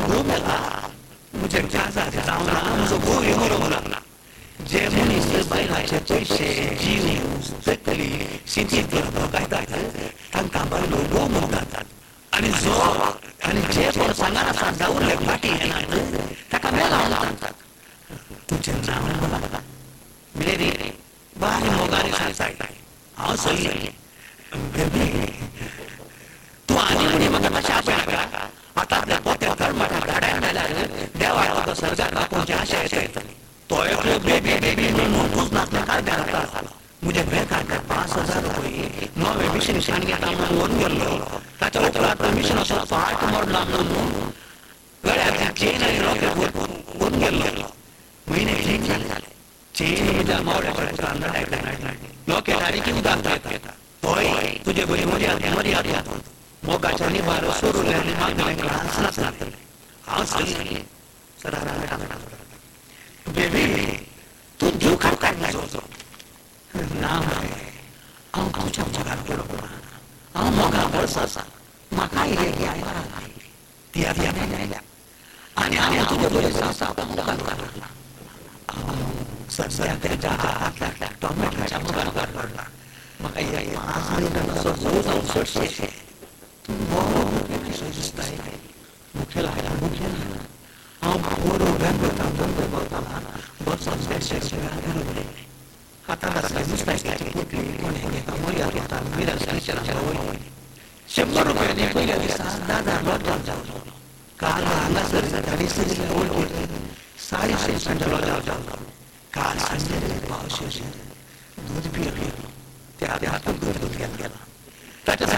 घो मेला मुझे गाजा जावना मुझो घो येमरो मला जे मनीस बायलाचे पैसे जीव तकली सिटीत भोगायतात तांकां बायलो घो म्हणटात आणि जो आणि जे पण सांगाना जाऊन पाटी येणार ताका मेला म्हणटात तुझें नाव मला मेरी बारी मोगारी सांगताय हांव सही बेबी तू आनी म्हणी म्हाका मातशें आपयना आतां पोते घर म्हाका गाड्या मेल्यार देवाक तुका सर्गाक दाखोवची आशा येतली तो एकलो बेबी बेबी म्हणून खूब नाचण्याकार घालता मुझे बेकार 5,000 रुपये नवे मिशन सांगितला म्हणून व्हरून गेल्लो ताच्या उपरांत मिशन असो फाट मोडला म्हणून गळ्याची चेन आनी रॉकेट व्हरून गेल्लो म्हयने ठीक जाले चेन म्हज्या मावड्याकडे अंदर लॉकेट आनी उदाक घेता तोय तुजे बरी मर्याद मोगाच्या निबार सोरुल्यांनी मागलें हांसनाच नातले हांव सांगलें सरा बेबी तूं जीव काडपाक नाजो ना हांव तुज्या मोगार पडलो हांव मोगा वर्स आसा म्हाका इले ती आयल्या आनी हांव तुजे बरे सासा मोगार पडला सद्या तेच्या हातांतल्या टोमॅटोच्या मोगार पडला म्हाका हे 5 मिनटांचो जोर जावन सोडशे तूं बरो दिसताय मुखेल हांव बरो करता बस देडशे आतां दिसताय पुटली कोण घेता मर्याद घेता मिरा 100 रुपयांनी पयल्या दिसा 10,000 लॉट जावलो काल हांगासर धाडिसर ओल्ड 650 लॉट जावलो काल सांजे पावशे दूध पिलो त्या हातूंत दूध घेतला ताच्या